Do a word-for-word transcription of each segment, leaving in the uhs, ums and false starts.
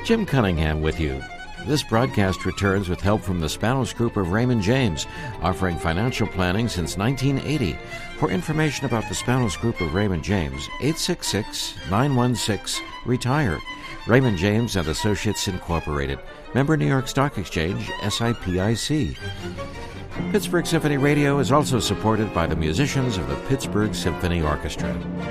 Jim Cunningham with you. This broadcast returns with help from the Spanos Group of Raymond James, offering financial planning since nineteen eighty. For information about the Spanos Group of Raymond James, eight six six, nine one six, RETIRE. Raymond James and Associates Incorporated. Member New York Stock Exchange, S I P I C. Pittsburgh Symphony Radio is also supported by the musicians of the Pittsburgh Symphony Orchestra.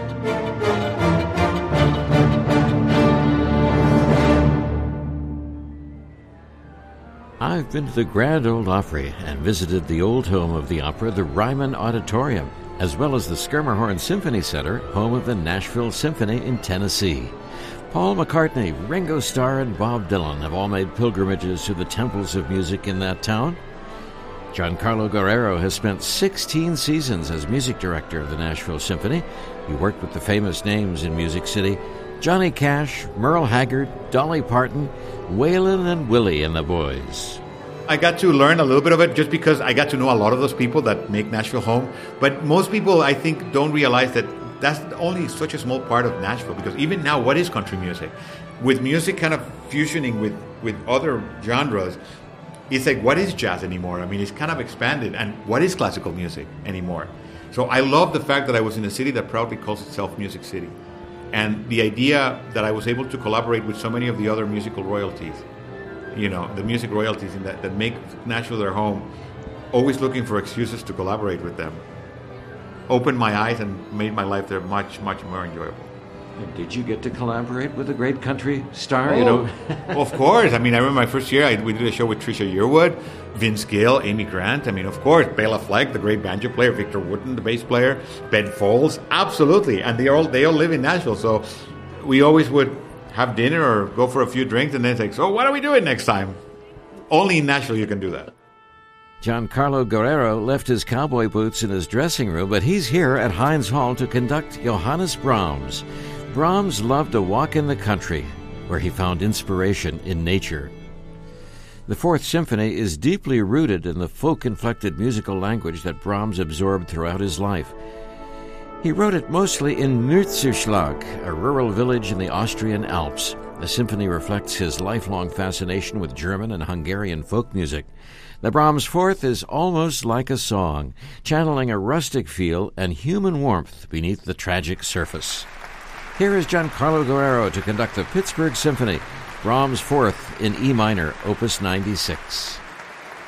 I've been to the Grand Ole Opry and visited the old home of the opera, the Ryman Auditorium, as well as the Schermerhorn Symphony Center, home of the Nashville Symphony in Tennessee. Paul McCartney, Ringo Starr, and Bob Dylan have all made pilgrimages to the temples of music in that town. Giancarlo Guerrero has spent sixteen seasons as music director of the Nashville Symphony. He worked with the famous names in Music City: Johnny Cash, Merle Haggard, Dolly Parton, Waylon and Willie and the Boys. I got to learn a little bit of it just because I got to know a lot of those people that make Nashville home. But most people, I think, don't realize that that's only such a small part of Nashville, because even now, what is country music? With music kind of fusioning with, with other genres, it's like, what is jazz anymore? I mean, it's kind of expanded. And what is classical music anymore? So I love the fact that I was in a city that proudly calls itself Music City. And the idea that I was able to collaborate with so many of the other musical royalties, you know, the music royalties in that, that make Nashville their home, always looking for excuses to collaborate with them, opened my eyes and made my life there much, much more enjoyable. And did you get to collaborate with a great country star? Oh, you know, of course. I mean, I remember my first year, I, we did a show with Trisha Yearwood, Vince Gill, Amy Grant. I mean, of course, Bela Fleck, the great banjo player, Victor Wooten, the bass player, Ben Folds. Absolutely. And they all they all live in Nashville. So we always would have dinner or go for a few drinks and then say, so what are we doing next time? Only in Nashville you can do that. Giancarlo Guerrero left his cowboy boots in his dressing room, but he's here at Heinz Hall to conduct Johannes Brahms. Brahms loved to walk in the country, where he found inspiration in nature. The Fourth Symphony is deeply rooted in the folk-inflected musical language that Brahms absorbed throughout his life. He wrote it mostly in Mürzzuschlag, a rural village in the Austrian Alps. The symphony reflects his lifelong fascination with German and Hungarian folk music. The Brahms Fourth is almost like a song, channeling a rustic feel and human warmth beneath the tragic surface. Here is Giancarlo Guerrero to conduct the Pittsburgh Symphony, Brahms Fourth in E minor, Opus ninety-six.